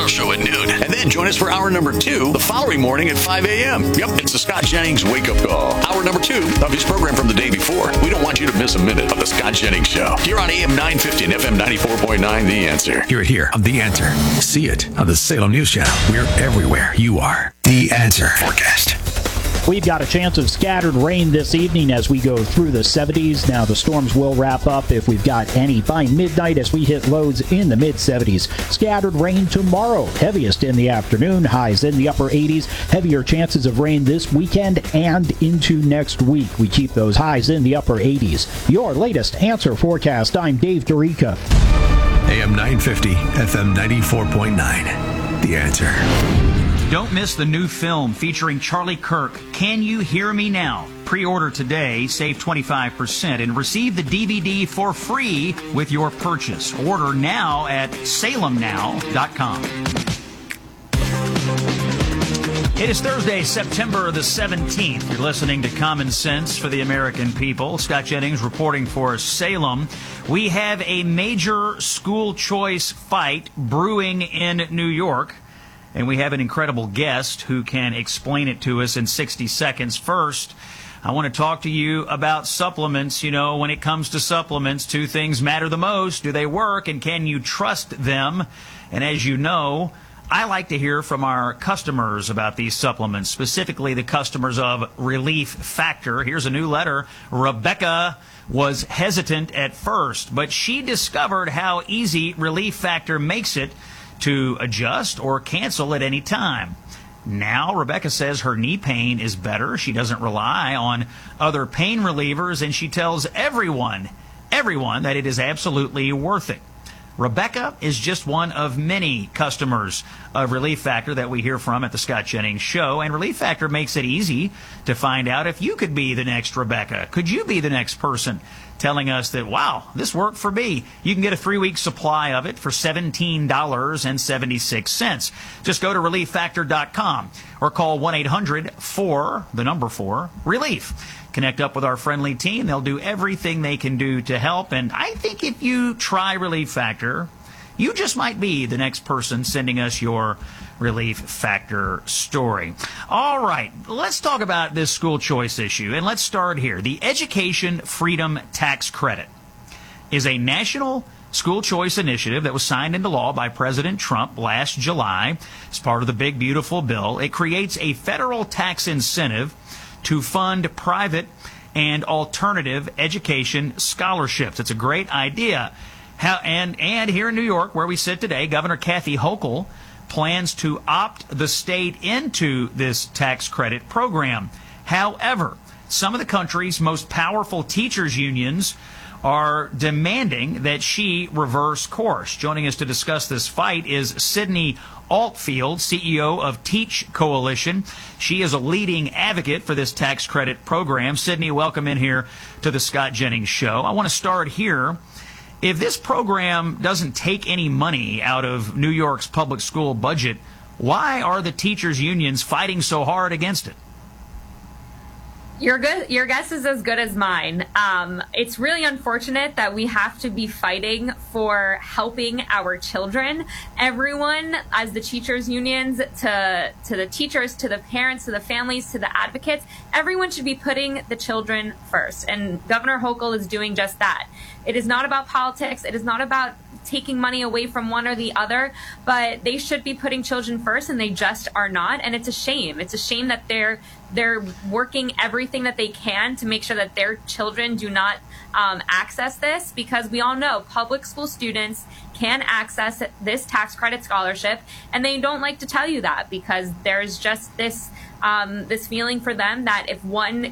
tomorrow's show at noon. And then join us for hour number 2 the following morning at 5 a.m. Yep, it's the Scott Jennings Wake Up Call. Hour number 2 of his program from the day before. We don't want you to miss a minute of the Scott Jennings Show. Here on AM 950 and FM 94.9, The Answer. Hear it here on The Answer. See it on the Salem News Channel. We're everywhere you are. The Answer forecast. We've got a chance of scattered rain this evening as we go through the 70s. Now, the storms will wrap up if we've got any by midnight as we hit lows in the mid-70s. Scattered rain tomorrow, heaviest in the afternoon, highs in the upper 80s. Heavier chances of rain this weekend and into next week. We keep those highs in the upper 80s. Your latest Answer forecast. I'm Dave Dorica. AM 950, FM 94.9. The Answer. Don't miss the new film featuring Charlie Kirk, Can You Hear Me Now? Pre-order today, save 25%, and receive the DVD for free with your purchase. Order now at salemnow.com. It is Thursday, September the 17th. You're listening to Common Sense for the American People. Scott Jennings reporting for Salem. We have a major school choice fight brewing in New York. And we have an incredible guest who can explain it to us in 60 seconds. First, I want to talk to you about supplements. You know, when it comes to supplements, 2 things matter the most. Do they work, and can you trust them? And as you know, I like to hear from our customers about these supplements, specifically the customers of Relief Factor. Here's a new letter. Rebecca was hesitant at first, but she discovered how easy Relief Factor makes it to adjust or cancel at any time. Now, Rebecca says her knee pain is better. She doesn't rely on other pain relievers, and she tells everyone that it is absolutely worth it. Rebecca is just one of many customers of Relief Factor that we hear from at the Scott Jennings Show, and Relief Factor makes it easy to find out if you could be the next Rebecca. Could you be the next person telling us that, wow, this worked for me? You can get a 3-week supply of it for $17.76. Just go to ReliefFactor.com or call 1-800-4-RELIEF. Connect up with our friendly team. They'll do everything they can do to help. And I think if you try Relief Factor, you just might be the next person sending us your Relief Factor story. All right, let's talk about this school choice issue. And let's start here. The Education Freedom Tax Credit is a national school choice initiative that was signed into law by President Trump last July. It's part of the big, beautiful bill. It creates a federal tax incentive to fund private and alternative education scholarships. It's a great idea. And here in New York, where we sit today, Governor Kathy Hochul plans to opt the state into this tax credit program. However, some of the country's most powerful teachers' unions are demanding that she reverse course. Joining us to discuss this fight is Sydney Altfield, CEO of Teach Coalition. She is a leading advocate for this tax credit program. Sydney, welcome in here to the Scott Jennings Show. I want to start here. If this program doesn't take any money out of New York's public school budget, why are the teachers' unions fighting so hard against it? Your guess is as good as mine. It's really unfortunate that we have to be fighting for helping our children. Everyone, as the teachers' unions, to the teachers, to the parents, to the families, to the advocates, everyone should be putting the children first. And Governor Hochul is doing just that. It is not about politics. It is not about taking money away from one or the other, but they should be putting children first, and they just are not. And it's a shame. It's a shame that they're working everything that they can to make sure that their children do not access this, because we all know public school students can access this tax credit scholarship, and they don't like to tell you that because there's just this this feeling for them that if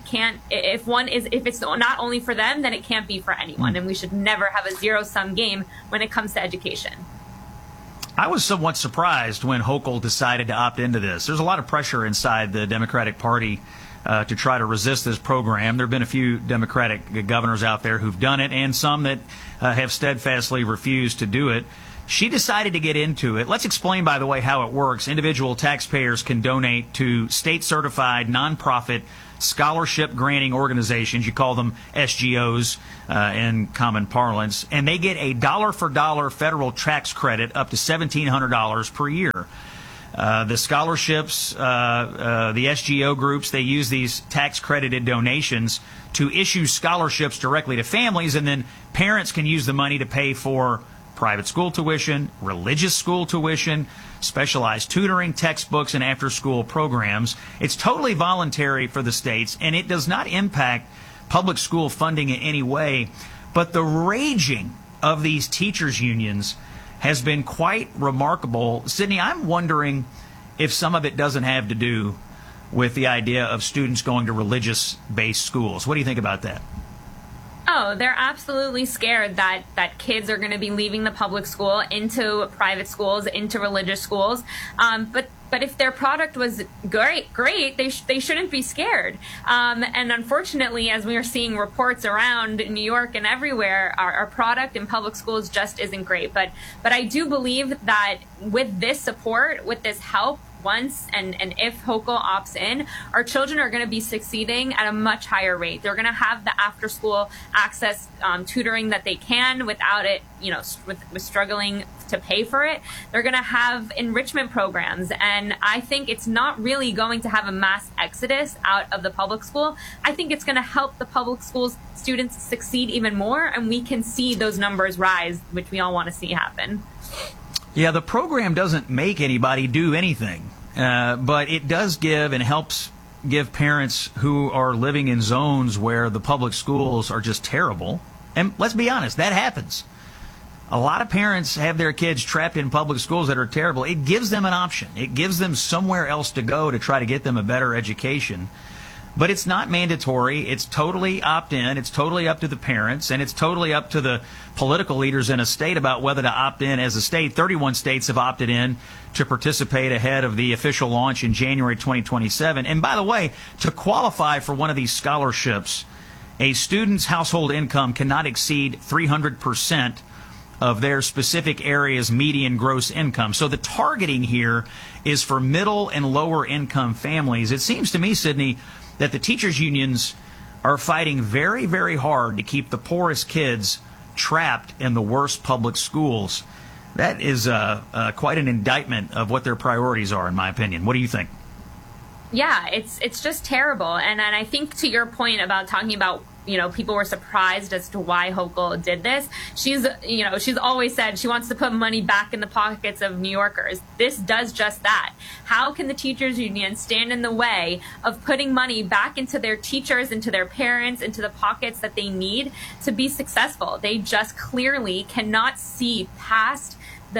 it's not only for them, then it can't be for anyone, and we should never have a zero-sum game when it comes to education. I was somewhat surprised when Hochul decided to opt into this. There's a lot of pressure inside the Democratic Party to try to resist this program. There have been a few Democratic governors out there who've done it, and some that have steadfastly refused to do it. She decided to get into it. Let's explain, by the way, how it works. Individual taxpayers can donate to state-certified nonprofit scholarship granting organizations. You call them SGOs in common parlance. And they get a dollar-for-dollar federal tax credit up to $1,700 per year. The scholarships, the SGO groups, they use these tax-credited donations to issue scholarships directly to families, and then parents can use the money to pay for private school tuition, religious school tuition, specialized tutoring, textbooks, and after-school programs. It's totally voluntary for the states, and it does not impact public school funding in any way. But the raging of these teachers' unions has been quite remarkable. Sydney, I'm wondering if some of it doesn't have to do with the idea of students going to religious-based schools. What do you think about that? Oh, they're absolutely scared that kids are going to be leaving the public school into private schools, into religious schools. But if their product was great, they shouldn't be scared. And unfortunately, as we are seeing reports around New York and everywhere, our product in public schools just isn't great. But I do believe that with this support, with this help, once and if Hochul opts in, our children are going to be succeeding at a much higher rate. They're going to have the after school access tutoring that they can without it, with struggling to pay for it. They're going to have enrichment programs, and I think it's not really going to have a mass exodus out of the public school. I think it's going to help the public schools students succeed even more, and we can see those numbers rise, which we all want to see happen. Yeah, the program doesn't make anybody do anything, but it does give and helps give parents who are living in zones where the public schools are just terrible. And let's be honest, that happens. A lot of parents have their kids trapped in public schools that are terrible. It gives them an option. It gives them somewhere else to go to try to get them a better education. But it's not mandatory. It's totally opt-in. It's totally up to the parents, and it's totally up to the political leaders in a state about whether to opt in as a state. 31 states have opted in to participate ahead of the official launch in January 2027. And by the way, to qualify for one of these scholarships, a student's household income cannot exceed 300% of their specific area's median gross income. So the targeting here is for middle and lower income families. It seems to me, Sydney, that the teachers' unions are fighting very, very hard to keep the poorest kids trapped in the worst public schools. That is quite an indictment of what their priorities are, in my opinion. What do you think? Yeah, it's just terrible. And I think to your point about talking about, people were surprised as to why Hochul did this. She's always said she wants to put money back in the pockets of New Yorkers. This does just that. How can the teachers union stand in the way of putting money back into their teachers, into their parents, into the pockets that they need to be successful? They just clearly cannot see past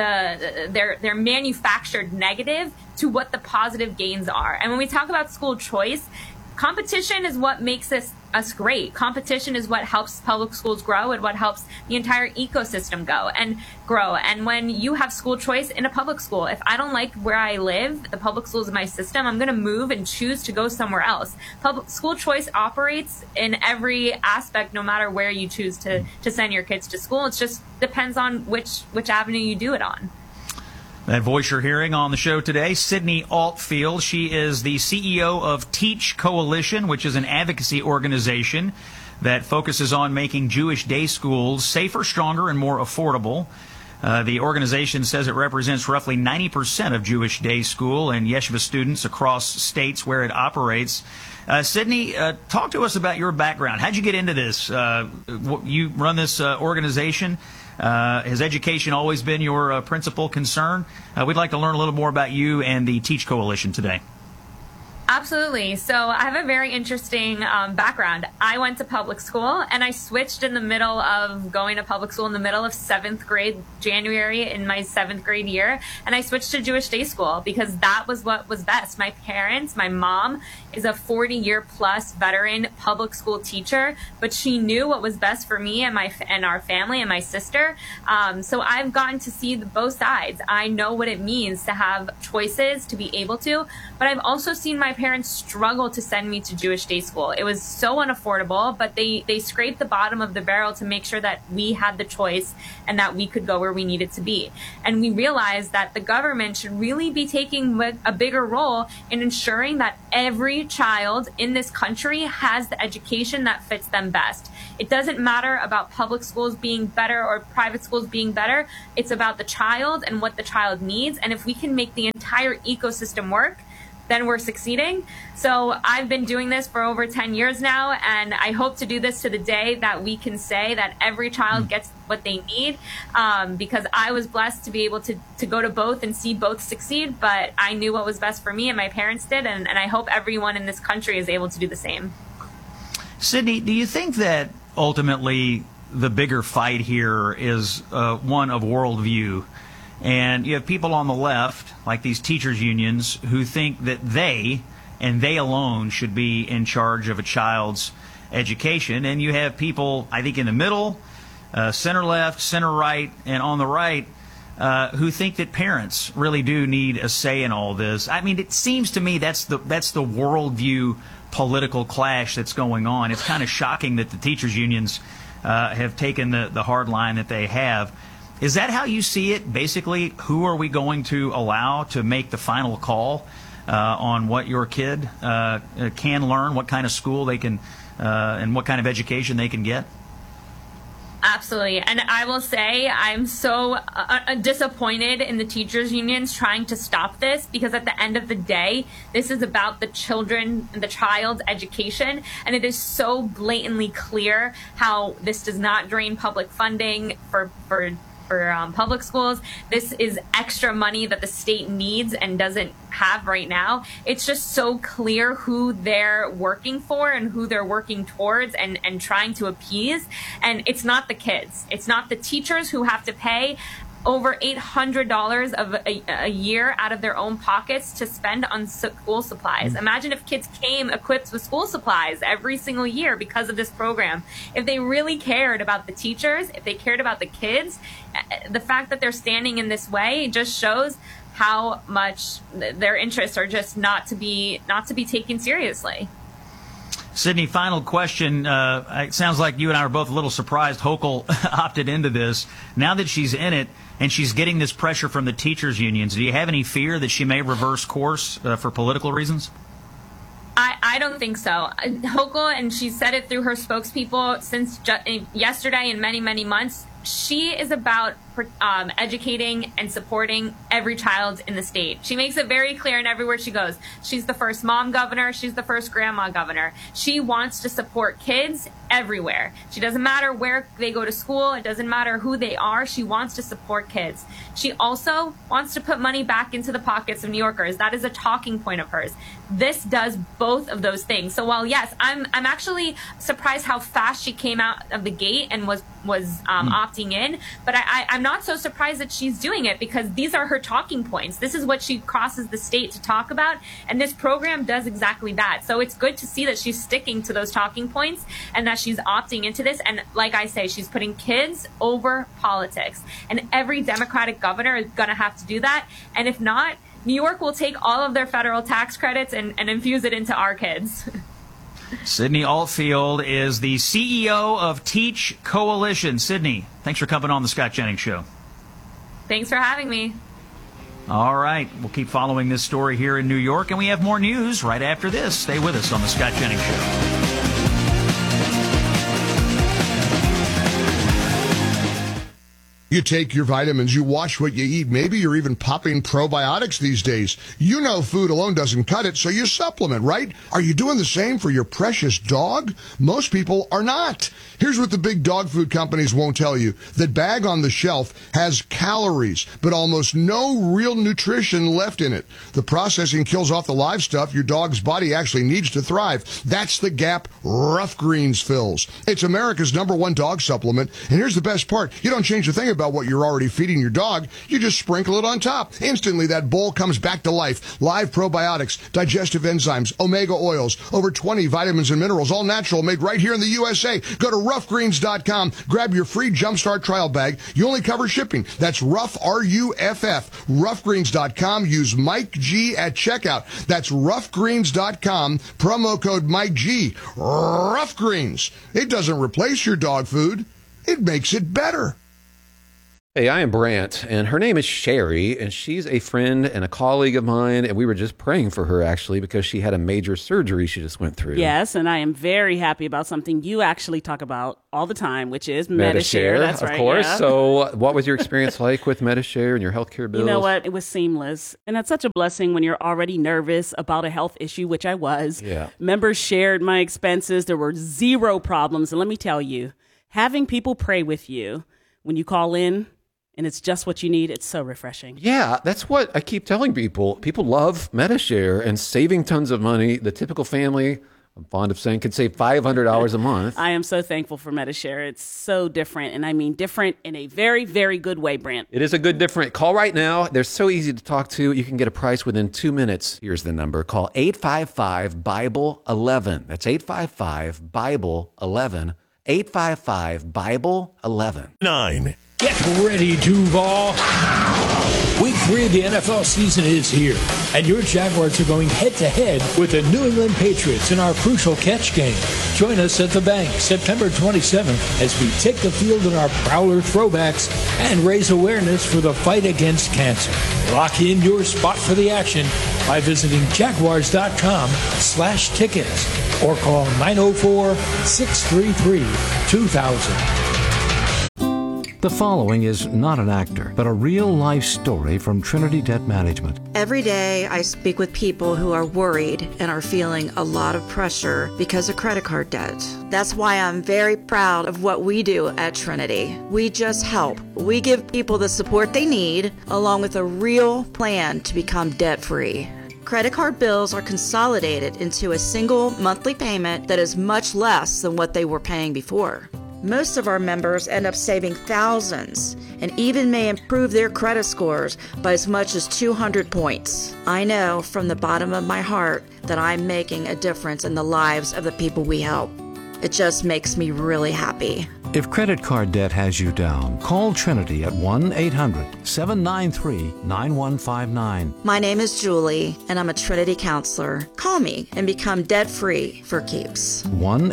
their manufactured negative to what the positive gains are. And when we talk about school choice, competition is what makes us great. Competition is what helps public schools grow and what helps the entire ecosystem grow. And when you have school choice in a public school, if I don't like where I live, the public schools in my system, I'm going to move and choose to go somewhere else. Public school choice operates in every aspect, no matter where you choose to send your kids to school. It just depends on which avenue you do it on. That voice you're hearing on the show today, Sydney Altfield. She is the CEO of Teach Coalition, which is an advocacy organization that focuses on making Jewish day schools safer, stronger, and more affordable. The organization says it represents roughly 90% of Jewish day school and yeshiva students across states where it operates. Sydney, talk to us about your background. How'd you get into this? You run this organization. Has education always been your principal concern? We'd like to learn a little more about you and the Teach Coalition today. Absolutely. So I have a very interesting background. I went to public school, and I switched in the middle of going to public school in the middle of 7th grade, January in my 7th grade year, and I switched to Jewish day school because that was what was best. My parents, my mom is a 40-year-plus veteran public school teacher, but she knew what was best for me and our family and my sister. So I've gotten to see both sides. I know what it means to have choices, to be able to, but I've also seen my parents struggled to send me to Jewish day school. It was so unaffordable, but they scraped the bottom of the barrel to make sure that we had the choice and that we could go where we needed to be. And we realized that the government should really be taking a bigger role in ensuring that every child in this country has the education that fits them best. It doesn't matter about public schools being better or private schools being better. It's about the child and what the child needs. And if we can make the entire ecosystem work, then we're succeeding. So I've been doing this for over 10 years now, and I hope to do this to the day that we can say that every child gets what they need, because I was blessed to be able to go to both and see both succeed, but I knew what was best for me, and my parents did, and I hope everyone in this country is able to do the same. Sydney, do you think that ultimately the bigger fight here is one of worldview? And you have people on the left, like these teachers' unions, who think that they, and they alone, should be in charge of a child's education. And you have people, I think, in the middle, center left, center right, and on the right, who think that parents really do need a say in all this. I mean, it seems to me that's the worldview political clash that's going on. It's kind of shocking that the teachers' unions have taken the hard line that they have. Is that how you see it? Basically, who are we going to allow to make the final call on what your kid can learn, what kind of school they can, and what kind of education they can get? Absolutely. And I will say I'm so disappointed in the teachers unions trying to stop this, because at the end of the day, this is about the children and the child's education. And it is so blatantly clear how this does not drain public funding for public schools. This is extra money that the state needs and doesn't have right now. It's just so clear who they're working for and who they're working towards and trying to appease. And it's not the kids. It's not the teachers who have to pay over $800 of a year out of their own pockets to spend on school supplies. Imagine if kids came equipped with school supplies every single year because of this program. If they really cared about the teachers, if they cared about the kids, the fact that they're standing in this way just shows how much their interests are just not to be taken seriously. Sydney, final question. It sounds like you and I are both a little surprised Hochul opted into this. Now that she's in it and she's getting this pressure from the teachers' unions, do you have any fear that she may reverse course for political reasons? I don't think so. Hochul, and she said it through her spokespeople since yesterday and many, many months, she is about educating and supporting every child in the state. She makes it very clear in everywhere she goes. She's the first mom governor. She's the first grandma governor. She wants to support kids everywhere. She doesn't matter where they go to school. It doesn't matter who they are. She wants to support kids. She also wants to put money back into the pockets of New Yorkers. That is a talking point of hers. This does both of those things. So while, yes, I'm actually surprised how fast she came out of the gate and was opting in, but I'm not so surprised that she's doing it, because these are her talking points. This is what she crosses the state to talk about, and this program does exactly that. So it's good to see that she's sticking to those talking points and that she's opting into this. And like I say, she's putting kids over politics, and every Democratic governor is going to have to do that. And if not, New York will take all of their federal tax credits and infuse it into our kids. Sydney Altfield is the CEO of Teach Coalition. Sydney, thanks for coming on the Scott Jennings Show. Thanks for having me. All right, we'll keep following this story here in New York, and we have more news right after this. Stay with us on the Scott Jennings Show. You take your vitamins, you watch what you eat. Maybe you're even popping probiotics these days. You know food alone doesn't cut it, so you supplement, right? Are you doing the same for your precious dog? Most people are not. Here's what the big dog food companies won't tell you. That bag on the shelf has calories, but almost no real nutrition left in it. The processing kills off the live stuff your dog's body actually needs to thrive. That's the gap Rough Greens fills. It's America's #1 dog supplement, and here's the best part. You don't change a thing about about what you're already feeding your dog. You just sprinkle it on top. Instantly, that bowl comes back to life. Live probiotics, digestive enzymes, omega oils, over 20 vitamins and minerals, all natural, made right here in the USA. Go to roughgreens.com, grab your free Jumpstart trial bag. You only cover shipping. That's Rough, R-U-F-F, roughgreens.com. Use Mike G at checkout. That's roughgreens.com, promo code Mike G. Rough Greens. It doesn't replace your dog food. It makes it better. Hey, I am Brant, and her name is Sherry, and she's a friend and a colleague of mine, and we were just praying for her, actually, because she had a major surgery she just went through. Yes, and I am very happy about something you actually talk about all the time, which is Medi-Share. That's right, of course. Yeah. So what was your experience like with Medi-Share and your healthcare bills? You know what? It was seamless, and that's such a blessing when you're already nervous about a health issue, which I was. Yeah. Members shared my expenses. There were zero problems, and let me tell you, having people pray with you when you call in, and it's just what you need, it's so refreshing. Yeah, that's what I keep telling people. People love Medi-Share and saving tons of money. The typical family, I'm fond of saying, could save $500 a month. I am so thankful for Medi-Share. It's so different, and I mean different in a very, very good way, Brant. It is a good different. Call right now. They're so easy to talk to. You can get a price within 2 minutes. Here's the number. Call 855-BIBLE-11. That's 855-BIBLE-11. 855-BIBLE-11. 9. Get ready, Duval. Week 3 of the NFL season is here, and your Jaguars are going head-to-head with the New England Patriots in our crucial catch game. Join us at the Bank September 27th as we take the field in our Prowler throwbacks and raise awareness for the fight against cancer. Lock in your spot for the action by visiting jaguars.com/tickets or call 904-633-2000. The following is not an actor, but a real-life story from Trinity Debt Management. Every day, I speak with people who are worried and are feeling a lot of pressure because of credit card debt. That's why I'm very proud of what we do at Trinity. We just help. We give people the support they need, along with a real plan to become debt-free. Credit card bills are consolidated into a single monthly payment that is much less than what they were paying before. Most of our members end up saving thousands and even may improve their credit scores by as much as 200 points. I know from the bottom of my heart that I'm making a difference in the lives of the people we help. It just makes me really happy. If credit card debt has you down, call Trinity at 1-800-793-9159. My name is Julie, and I'm a Trinity counselor. Call me and become debt-free for keeps.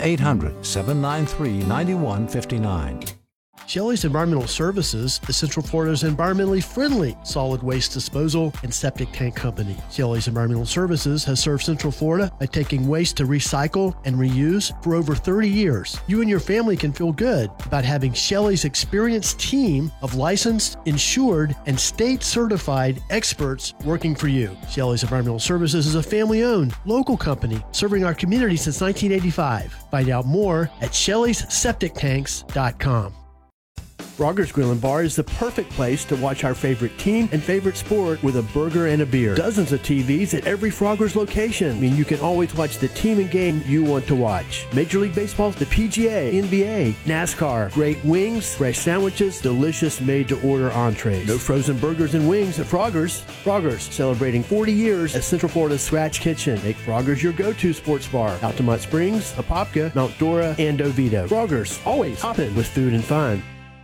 1-800-793-9159. Shelley's Environmental Services is Central Florida's environmentally friendly solid waste disposal and septic tank company. Shelley's Environmental Services has served Central Florida by taking waste to recycle and reuse for over 30 years. You and your family can feel good about having Shelley's experienced team of licensed, insured, and state-certified experts working for you. Shelley's Environmental Services is a family-owned, local company serving our community since 1985. Find out more at Shelley'sSepticTanks.com. Frogger's Grill and Bar is the perfect place to watch our favorite team and favorite sport with a burger and a beer. Dozens of TVs at every Frogger's location. I mean, you can always watch the team and game you want to watch. Major League Baseball, the PGA, NBA, NASCAR, great wings, fresh sandwiches, delicious made-to-order entrees. No frozen burgers and wings at Frogger's. Frogger's, celebrating 40 years as Central Florida's Scratch Kitchen. Make Frogger's your go-to sports bar. Altamont Springs, Apopka, Mount Dora, and Oviedo. Frogger's, always hopping with food and fun.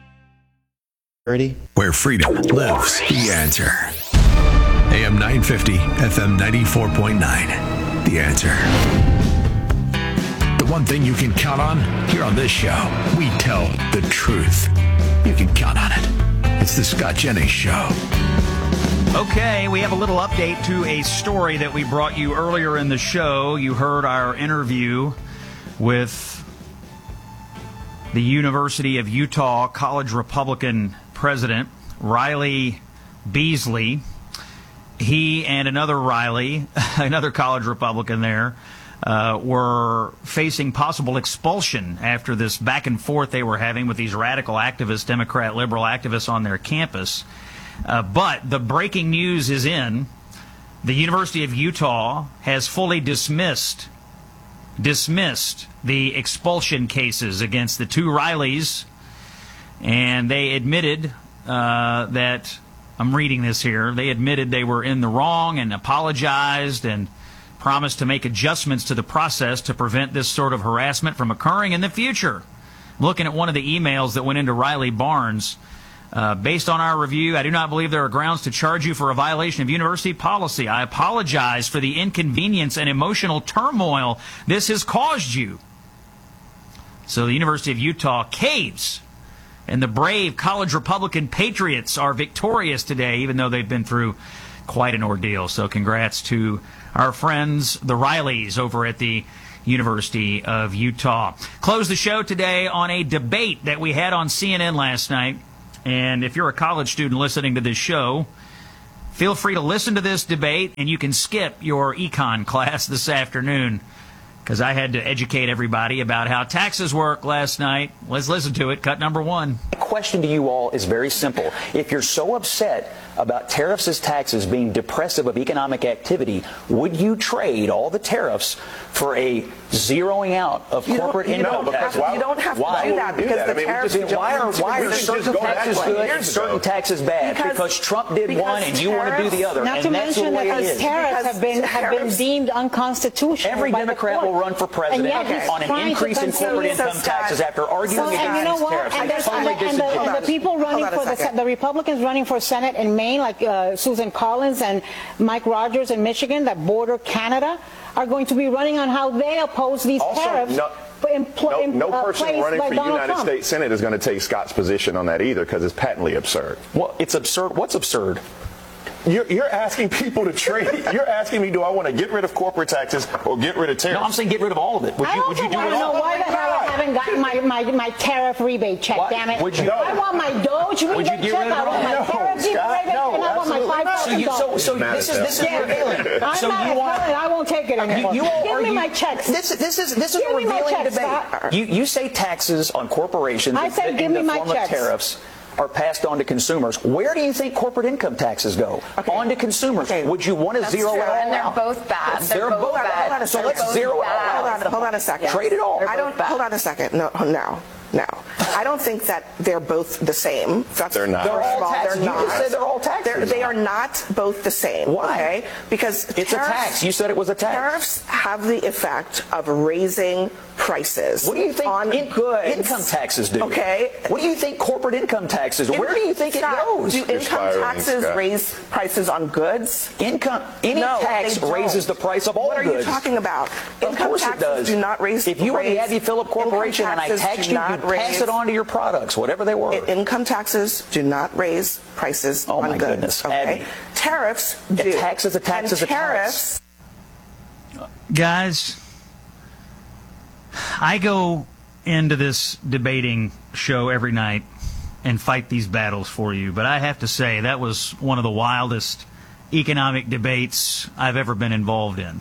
Where freedom lives. The Answer. AM 950, FM 94.9. The Answer. The one thing you can count on here on this show, we tell the truth. You can count on it. It's the Scott Jennings Show. Okay, we have a little update to a story that we brought you earlier in the show. You heard our interview with the University of Utah College Republican President Riley Beasley. He and another Riley, another college Republican there, were facing possible expulsion after this back and forth they were having with these radical activists, Democrat liberal activists on their campus. But the breaking news is in. The University of Utah has fully dismissed the expulsion cases against the two Rileys. And they admitted that, I'm reading this here, they admitted they were in the wrong and apologized and promised to make adjustments to the process to prevent this sort of harassment from occurring in the future. Looking at one of the emails that went into Riley Barnes, based on our review, I do not believe there are grounds to charge you for a violation of university policy. I apologize for the inconvenience and emotional turmoil this has caused you. So the University of Utah caves, and the brave college Republican patriots are victorious today, even though they've been through quite an ordeal. So congrats to our friends, the Rileys, over at the University of Utah. Close the show today on a debate that we had on CNN last night. And if you're a college student listening to this show, feel free to listen to this debate, and you can skip your econ class this afternoon, because I had to educate everybody about how taxes work last night. Let's listen to it. Cut number one. My question to you all is very simple. If you're so upset about tariffs as taxes being depressive of economic activity, would you trade all the tariffs for a zeroing out of corporate income taxes? You don't have to do that because the tariffs. Why are certain taxes good and certain taxes bad? Because Trump did one and you want to do the other. Not to mention that tariffs have been deemed unconstitutional. Every Democrat will run for president on an increase in corporate income taxes after arguing against tariffs. And the people running for the Republicans running for Senate in Maine, like Susan Collins and Mike Rogers in Michigan, that border Canada, are going to be running on how they oppose these tariffs. No person running for United States Senate is going to take Scott's position on that either, because it's patently absurd. Well, it's absurd. What's absurd? You're asking people to trade. You're asking me, do I want to get rid of corporate taxes or get rid of tariffs? No, I'm saying get rid of all of it. Would you do it all? Why the hell I haven't gotten my tariff rebate check, damn it. I want my Doge rebate check, I want my tariff rebate, and I want my $5,000. So this is revealing. I'm not I won't take it anymore. Give me my checks. This is a revealing debate. You say taxes on corporations in the form of tariffs are passed on to consumers. Where do you think corporate income taxes go? On to consumers. Would you want to zero it all out? And they're both bad. They're both bad. So let's zero it all out. Hold on a second. Trade it all. Hold on a second. No. I don't think that they're both the same. They're not. They're all taxes. You just said they're all taxes. They are not both the same. Why? Okay? Because it's a tax. You said it was a tax. Tariffs have the effect of raising prices. What do you think income taxes do? Okay. What do you think corporate income taxes do? Where do you think it goes? Do income taxes raise prices on goods? Any tax raises the price of all goods. What are you talking about? Of course it does. Do not raise. If you were the Abby Phillip Corporation and I taxed you, you'd pass it on to your products, whatever they were. Income taxes do not raise prices on goods. Oh my goodness. Okay. Abby. Tariffs do. A tax is a tax is a tax. Guys, I go into this debating show every night and fight these battles for you, but I have to say that was one of the wildest economic debates I've ever been involved in.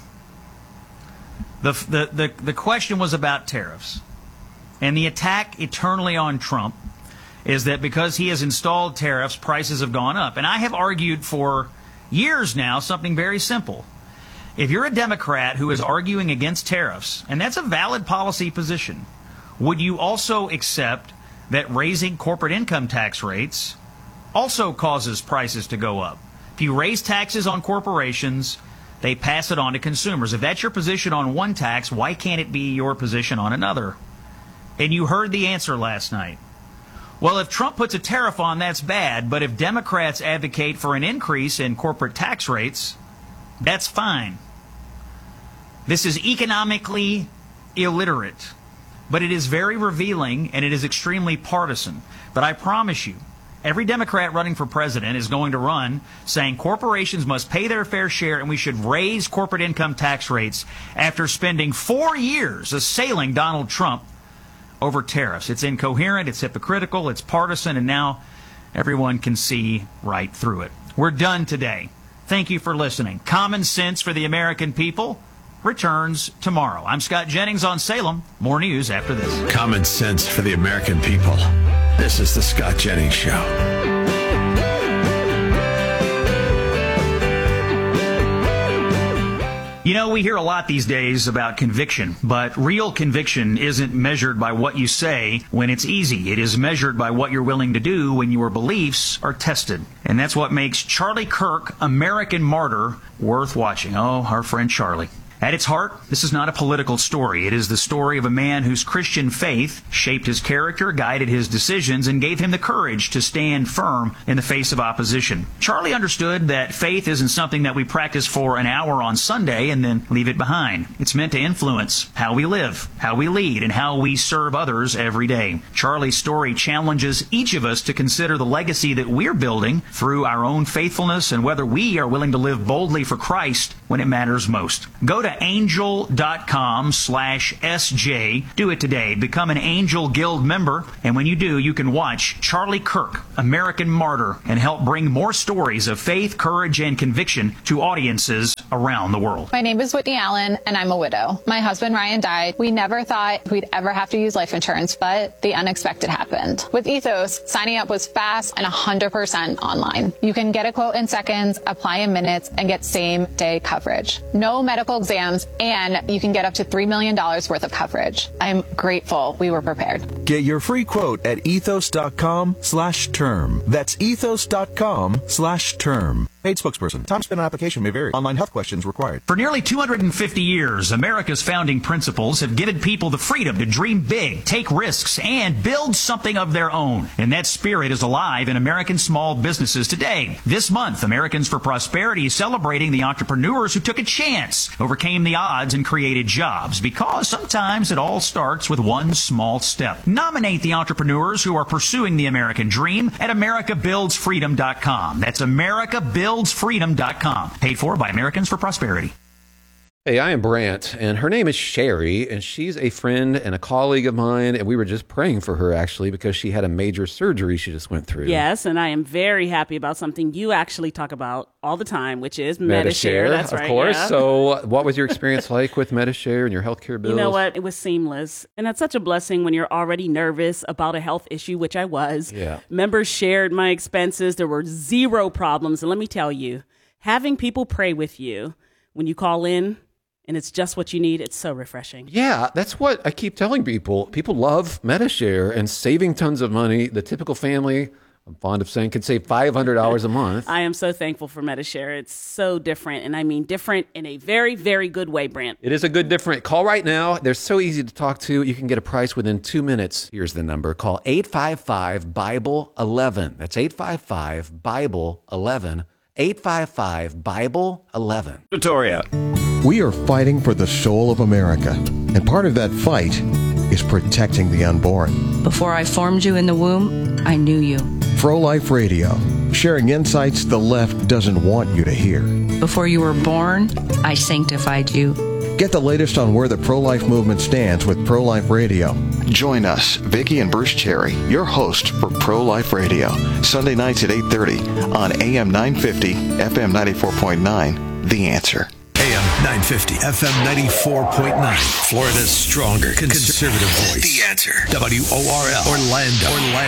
The question was about tariffs, and the attack eternally on Trump is that because he has installed tariffs, prices have gone up. And I have argued for years now something very simple. If you're a Democrat who is arguing against tariffs, and that's a valid policy position, would you also accept that raising corporate income tax rates also causes prices to go up? If you raise taxes on corporations, they pass it on to consumers. If that's your position on one tax, why can't it be your position on another? And you heard the answer last night. Well, if Trump puts a tariff on, that's bad, but if Democrats advocate for an increase in corporate tax rates, that's fine. This is economically illiterate, but it is very revealing and it is extremely partisan. But I promise you, every Democrat running for president is going to run saying corporations must pay their fair share and we should raise corporate income tax rates after spending 4 years assailing Donald Trump over tariffs. It's incoherent, it's hypocritical, it's partisan, and now everyone can see right through it. We're done today. Thank you for listening. Common Sense for the American People returns tomorrow. I'm Scott Jennings on Salem. More news after this. Common Sense for the American People. This is the Scott Jennings Show. You know, we hear a lot these days about conviction, but real conviction isn't measured by what you say when it's easy. It is measured by what you're willing to do when your beliefs are tested. And that's what makes Charlie Kirk, American Martyr, worth watching. Oh, our friend Charlie. At its heart, this is not a political story. It is the story of a man whose Christian faith shaped his character, guided his decisions, and gave him the courage to stand firm in the face of opposition. Charlie understood that faith isn't something that we practice for an hour on Sunday and then leave it behind. It's meant to influence how we live, how we lead, and how we serve others every day. Charlie's story challenges each of us to consider the legacy that we're building through our own faithfulness and whether we are willing to live boldly for Christ when it matters most. Go to angel.com/SJ. Do it today. Become an Angel Guild member. And when you do, you can watch Charlie Kirk, American Martyr, and help bring more stories of faith, courage, and conviction to audiences around the world. My name is Whitney Allen, and I'm a widow. My husband, Ryan, died. We never thought we'd ever have to use life insurance, but the unexpected happened. With Ethos, signing up was fast and 100% online. You can get a quote in seconds, apply in minutes, and get same-day coverage. No medical exams, and you can get up to $3 million worth of coverage. I'm grateful we were prepared. Get your free quote at ethos.com/term. That's ethos.com/term. Paid spokesperson. Time spent on application may vary. Online health questions required. For nearly 250 years, America's founding principles have given people the freedom to dream big, take risks, and build something of their own. And that spirit is alive in American small businesses today. This month, Americans for Prosperity is celebrating the entrepreneurs who took a chance, overcame the odds, and created jobs. Because sometimes it all starts with one small step. Nominate the entrepreneurs who are pursuing the American dream at americabuildsfreedom.com. That's americabuildsfreedom.com. Paid for by Americans for Prosperity. Hey, I am Brant, and her name is Sherry, and she's a friend and a colleague of mine, and we were just praying for her, actually, because she had a major surgery she just went through. Yes, and I am very happy about something you actually talk about all the time, which is Medi-Share. That's right, of course. Yeah. So what was your experience like with Medi-Share and your healthcare bills? You know what? It was seamless. And that's such a blessing when you're already nervous about a health issue, which I was. Yeah. Members shared my expenses. There were zero problems. And let me tell you, having people pray with you when you call in, and it's just what you need, it's so refreshing. Yeah, that's what I keep telling people. People love Medi-Share and saving tons of money. The typical family, I'm fond of saying, could save $500 a month. I am so thankful for Medi-Share. It's so different, and I mean different in a very, very good way, Brant. It is a good different. Call right now. They're so easy to talk to. You can get a price within 2 minutes. Here's the number. Call 855-BIBLE-11. That's 855-BIBLE-11. 855-BIBLE-11. Victoria. We are fighting for the soul of America, and part of that fight is protecting the unborn. Before I formed you in the womb, I knew you. Pro-Life Radio, sharing insights the left doesn't want you to hear. Before you were born, I sanctified you. Get the latest on where the pro-life movement stands with Pro-Life Radio. Join us, Vicki and Bruce Cherry, your host for Pro-Life Radio, Sunday nights at 8:30 on AM 950, FM 94.9, The Answer. AM 950, FM 94.9, Florida's stronger conservative voice. The Answer. WORL, Orlando.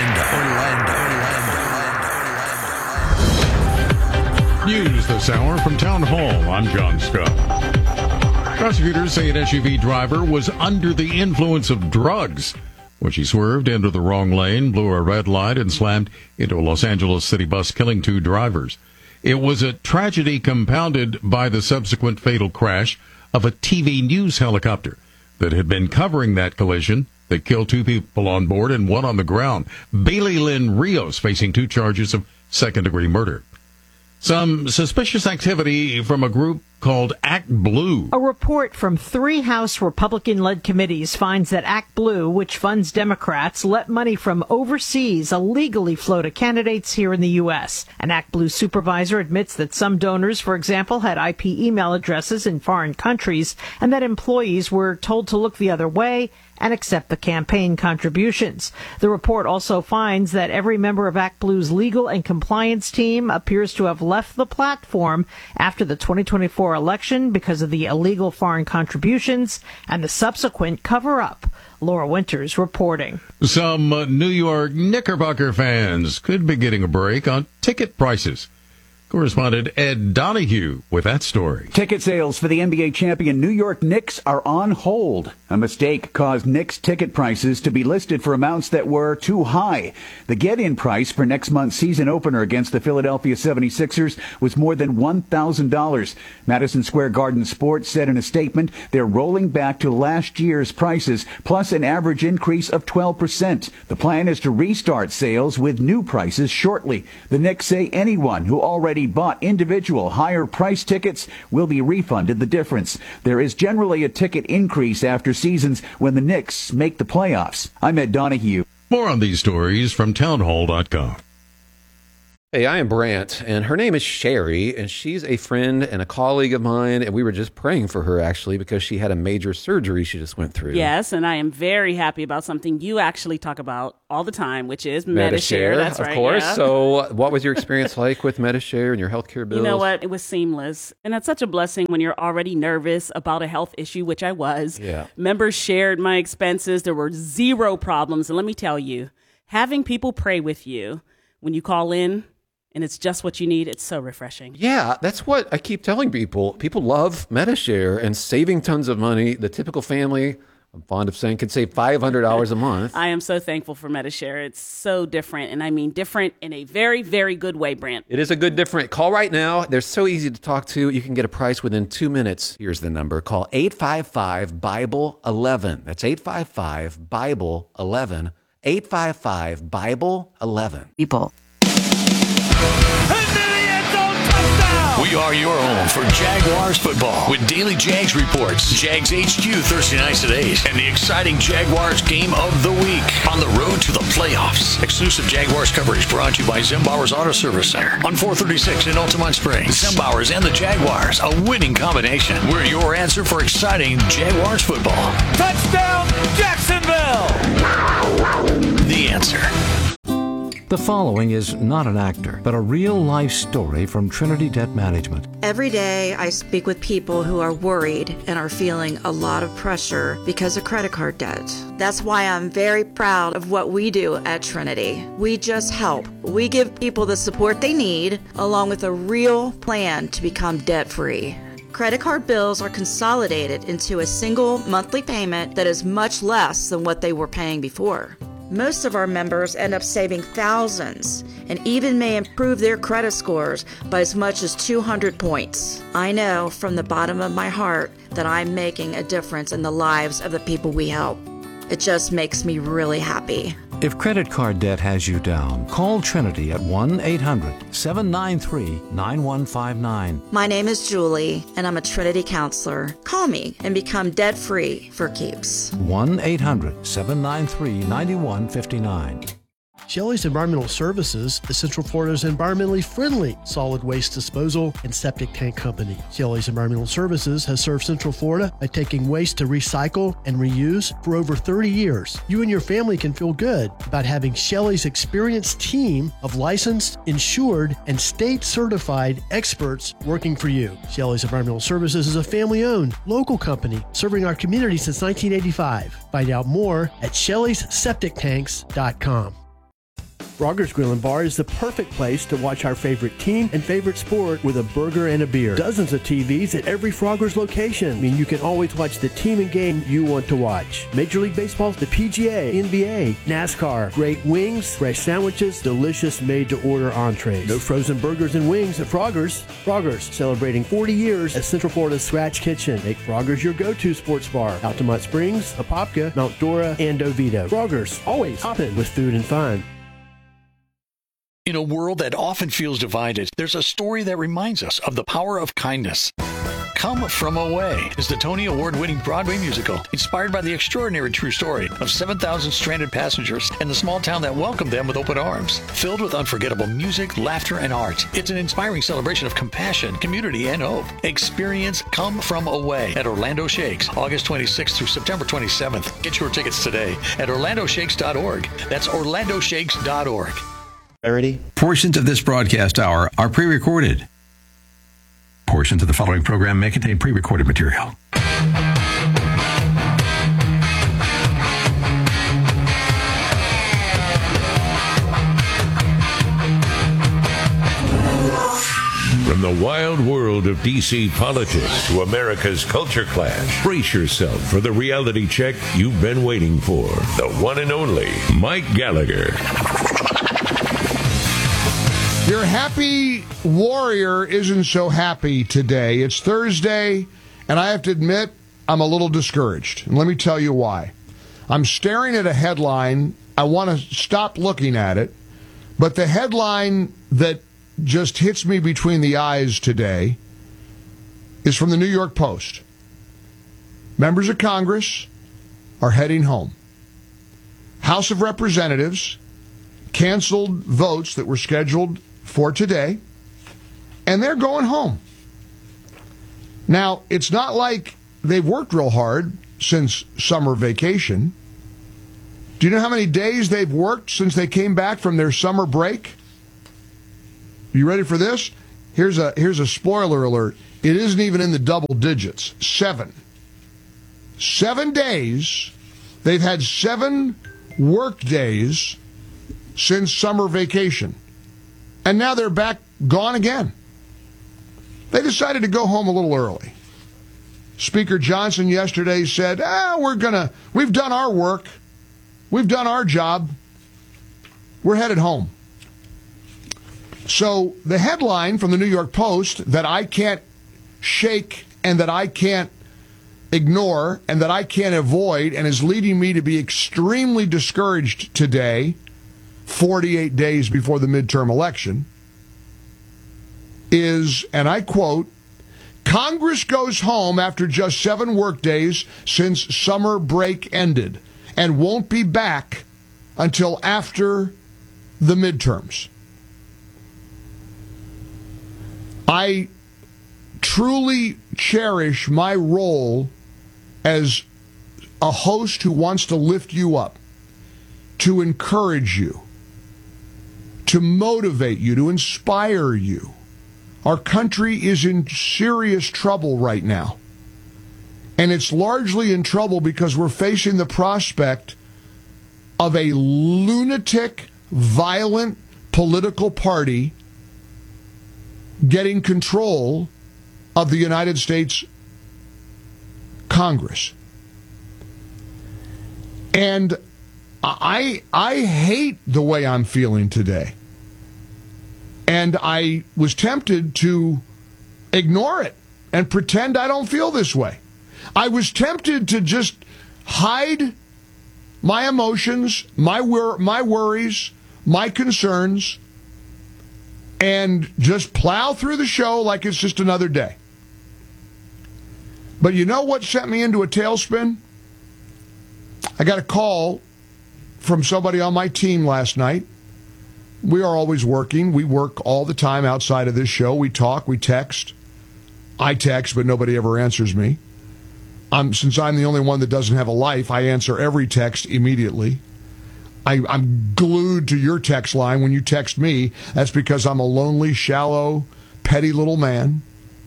News this hour from Town Hall. I'm John Scott. Prosecutors say an SUV driver was under the influence of drugs when she swerved into the wrong lane, blew a red light, and slammed into a Los Angeles city bus, killing 2 drivers. It was a tragedy compounded by the subsequent fatal crash of a TV news helicopter that had been covering that collision that killed 2 people on board and 1 on the ground. Bailey Lynn Rios facing 2 charges of second-degree murder. Some suspicious activity from a group called Act Blue. A report from 3 House Republican-led committees finds that Act Blue, which funds Democrats, let money from overseas illegally flow to candidates here in the U.S. An Act Blue supervisor admits that some donors, for example, had IP email addresses in foreign countries and that employees were told to look the other way and accept the campaign contributions. The report also finds that every member of Act Blue's legal and compliance team appears to have left the platform after the 2024 election because of the illegal foreign contributions and the subsequent cover-up. Laura Winters reporting. Some New York Knickerbocker fans could be getting a break on ticket prices. Correspondent Ed Donahue with that story. Ticket sales for the NBA champion New York Knicks are on hold. A mistake caused Knicks ticket prices to be listed for amounts that were too high. The get-in price for next month's season opener against the Philadelphia 76ers was more than $1,000. Madison Square Garden Sports said in a statement they're rolling back to last year's prices, plus an average increase of 12%. The plan is to restart sales with new prices shortly. The Knicks say anyone who already bought individual higher price tickets will be refunded the difference. There is generally a ticket increase after seasons when the Knicks make the playoffs. I'm Ed Donahue. More on these stories from townhall.com. Hey, I am Brant, and her name is Sherry, and she's a friend and a colleague of mine, and we were just praying for her, actually, because she had a major surgery she just went through. Yes, and I am very happy about something you actually talk about all the time, which is Medi-Share. That's right, of course. Yeah. So what was your experience like with Medi-Share and your healthcare bills? You know what? It was seamless, and that's such a blessing when you're already nervous about a health issue, which I was. Yeah. Members shared my expenses. There were zero problems, and let me tell you, having people pray with you when you call in, and it's just what you need. It's so refreshing. Yeah, that's what I keep telling people. People love Medi-Share and saving tons of money. The typical family, I'm fond of saying, can save $500 a month. I am so thankful for Medi-Share. It's so different, and I mean different in a very, very good way, Brant. It is a good different. Call right now. They're so easy to talk to. You can get a price within 2 minutes. Here's the number. Call 855-BIBLE-11. That's 855-BIBLE-11. 855-BIBLE-11. People. We are your home for Jaguars football with daily Jags reports, Jags HQ Thursday nights at 8, and the exciting Jaguars game of the week on the road to the playoffs. Exclusive Jaguars coverage brought to you by Zimbauer's Auto Service Center on 436 in Altamont Springs. Zimbauer's and the Jaguars, a winning combination. We're your answer for exciting Jaguars football. Touchdown, Jacksonville! The answer. The following is not an actor, but a real-life story from Trinity Debt Management. Every day I speak with people who are worried and are feeling a lot of pressure because of credit card debt. That's why I'm very proud of what we do at Trinity. We just help. We give people the support they need, along with a real plan to become debt-free. Credit card bills are consolidated into a single monthly payment that is much less than what they were paying before. Most of our members end up saving thousands and even may improve their credit scores by as much as 200 points. I know from the bottom of my heart that I'm making a difference in the lives of the people we help. It just makes me really happy. If credit card debt has you down, call Trinity at 1-800-793-9159. My name is Julie, and I'm a Trinity counselor. Call me and become debt-free for keeps. 1-800-793-9159. Shelley's Environmental Services is Central Florida's environmentally friendly solid waste disposal and septic tank company. Shelley's Environmental Services has served Central Florida by taking waste to recycle and reuse for over 30 years. You and your family can feel good about having Shelley's experienced team of licensed, insured, and state-certified experts working for you. Shelley's Environmental Services is a family-owned, local company serving our community since 1985. Find out more at Shelley'sSepticTanks.com. Frogger's Grill and Bar is the perfect place to watch our favorite team and favorite sport with a burger and a beer. Dozens of TVs at every Frogger's location mean you can always watch the team and game you want to watch. Major League Baseball, the PGA, NBA, NASCAR, great wings, fresh sandwiches, delicious made-to-order entrees. No frozen burgers and wings at Frogger's. Frogger's, celebrating 40 years as Central Florida's Scratch Kitchen. Make Frogger's your go-to sports bar. Altamont Springs, Apopka, Mount Dora, and Oviedo. Frogger's, always hopping with food and fun. In a world that often feels divided, there's a story that reminds us of the power of kindness. Come From Away is the Tony Award-winning Broadway musical inspired by the extraordinary true story of 7,000 stranded passengers and the small town that welcomed them with open arms. Filled with unforgettable music, laughter, and art, it's an inspiring celebration of compassion, community, and hope. Experience Come From Away at Orlando Shakes, August 26th through September 27th. Get your tickets today at orlandoshakes.org. That's orlandoshakes.org. Portions of this broadcast hour are pre-recorded. Portions of the following program may contain pre-recorded material. From the wild world of D.C. politics to America's culture clash, brace yourself for the reality check you've been waiting for. The one and only Mike Gallagher. Your happy warrior isn't so happy today. It's Thursday, and I have to admit, I'm a little discouraged. And let me tell you why. I'm staring at a headline. I want to stop looking at it. But the headline that just hits me between the eyes today is from the New York Post. Members of Congress are heading home. House of Representatives canceled votes that were scheduled for today, and they're going home. Now, it's not like they've worked real hard since summer vacation. Do you know how many days they've worked since they came back from their summer break? You ready for this? Here's a spoiler alert. It isn't even in the double digits. 7. 7 days. They've had 7 work days since summer vacation. And now they're back gone again. They decided to go home a little early. Speaker Johnson yesterday said, we've done our work. We've done our job. We're headed home. So the headline from the New York Post that I can't shake and that I can't ignore and that I can't avoid and is leading me to be extremely discouraged today, 48 days before the midterm election, is, and I quote, Congress goes home after just 7 workdays since summer break ended and won't be back until after the midterms. I truly cherish my role as a host who wants to lift you up, to encourage you, to motivate you, to inspire you. Our country is in serious trouble right now. And it's largely in trouble because we're facing the prospect of a lunatic, violent political party getting control of the United States Congress. And I hate the way I'm feeling today. And I was tempted to ignore it and pretend I don't feel this way. I was tempted to just hide my emotions, my worries, my concerns, and just plow through the show like it's just another day. But you know what sent me into a tailspin? I got a call from somebody on my team last night. We are always working. We work all the time outside of this show. We talk, we text. I text, but nobody ever answers me. Since I'm the only one that doesn't have a life, I answer every text immediately. I'm glued to your text line when you text me. That's because I'm a lonely, shallow, petty little man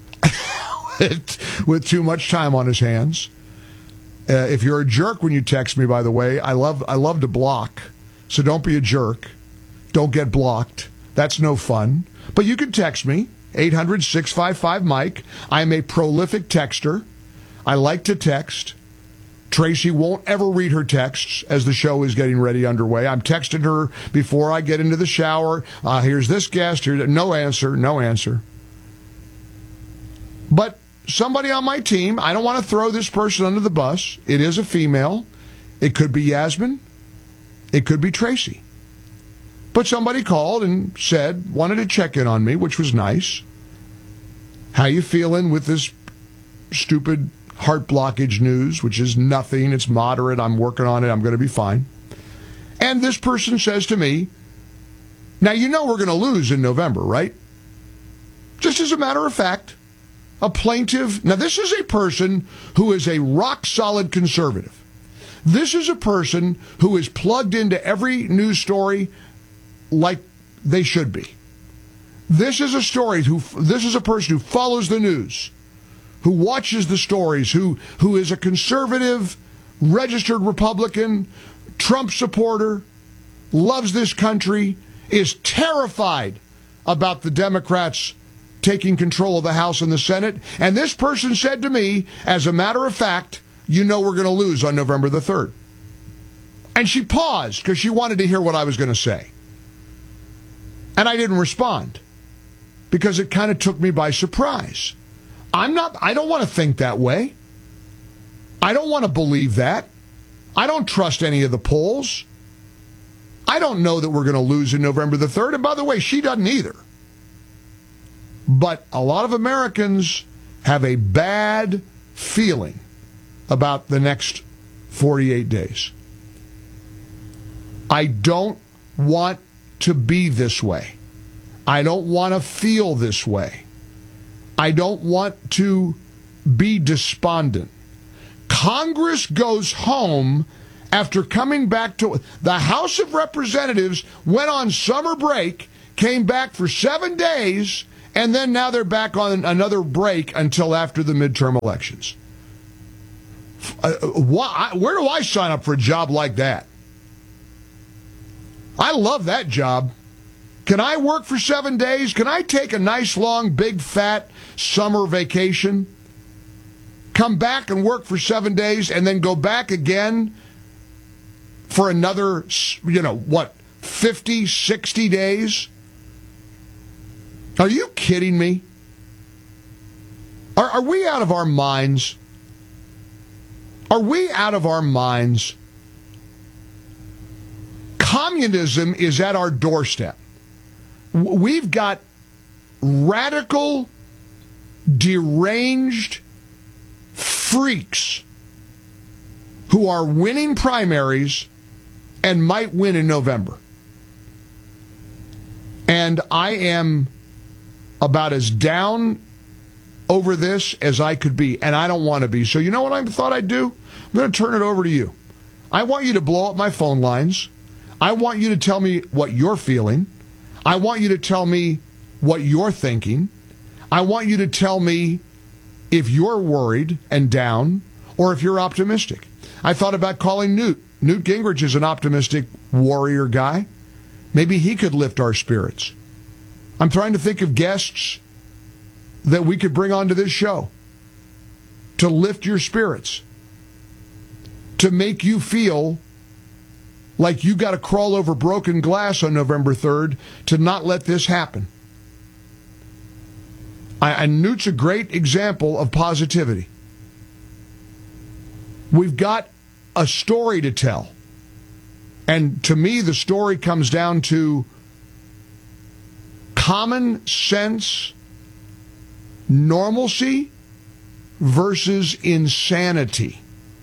with too much time on his hands. If you're a jerk when you text me, by the way, I love to block. So don't be a jerk. Don't get blocked. That's no fun. But you can text me, 800-655-MIKE. I'm a prolific texter. I like to text. Tracy won't ever read her texts as the show is getting ready underway. I'm texting her before I get into the shower. Here's this guest. No answer. But somebody on my team, I don't want to throw this person under the bus. It is a female. It could be Yasmin. It could be Tracy. But somebody called and wanted to check in on me, which was nice. How you feeling with this stupid heart blockage news, which is nothing. It's moderate. I'm working on it. I'm going to be fine. And this person says to me, now you know we're going to lose in November, right? Just as a matter of fact, a plaintiff. Now this is a person who is a rock-solid conservative. This is a person who is plugged into every news story like they should be. This is a person who follows the news, who watches the stories, who is a conservative, registered Republican, Trump supporter, loves this country, is terrified about the Democrats taking control of the House and the Senate. And this person said to me, as a matter of fact, you know we're going to lose on November the 3rd. And she paused because she wanted to hear what I was going to say. And I didn't respond because it kind of took me by surprise. I don't want to think that way. I don't want to believe that. I don't trust any of the polls. I don't know that we're going to lose in November the 3rd. And by the way, she doesn't either. But a lot of Americans have a bad feeling about the next 48 days. I don't want to be this way. I don't want to feel this way. I don't want to be despondent. Congress goes home after coming back to the House of Representatives, went on summer break, came back for 7 days, and then now they're back on another break until after the midterm elections. Where do I sign up for a job like that? I love that job. Can I work for 7 days? Can I take a nice, long, big, fat summer vacation? Come back and work for 7 days and then go back again for another, 50, 60 days? Are you kidding me? Are we out of our minds? Are we out of our minds? Communism is at our doorstep. We've got radical, deranged freaks who are winning primaries and might win in November. And I am about as down over this as I could be, and I don't want to be. So you know what I thought I'd do? I'm going to turn it over to you. I want you to blow up my phone lines. I want you to tell me what you're feeling. I want you to tell me what you're thinking. I want you to tell me if you're worried and down or if you're optimistic. I thought about calling Newt. Newt Gingrich is an optimistic warrior guy. Maybe he could lift our spirits. I'm trying to think of guests that we could bring onto this show to lift your spirits, to make you feel like you got to crawl over broken glass on November 3rd to not let this happen. And Newt's a great example of positivity. We've got a story to tell. And to me, the story comes down to common sense, normalcy versus insanity.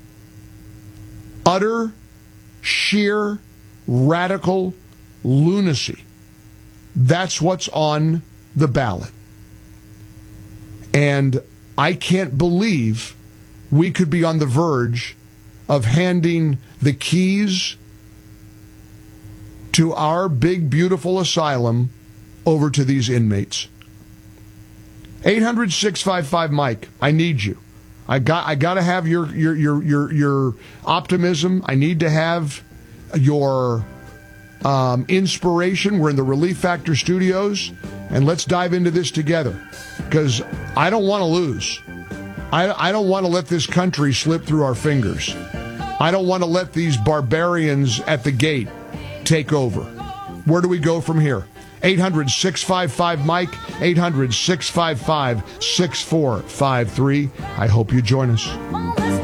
Utter, sheer, radical lunacy. That's what's on the ballot. And I can't believe we could be on the verge of handing the keys to our big, beautiful asylum over to these inmates. 800-655-MIKE. I need you. I got to have your optimism. I need to have your inspiration. We're in the Relief Factor Studios, and let's dive into this together, because I don't want to lose. I don't want to let this country slip through our fingers. I don't want to let these barbarians at the gate take over. Where do we go from here? 800-655-MIKE, 800-655-6453. I hope you join us.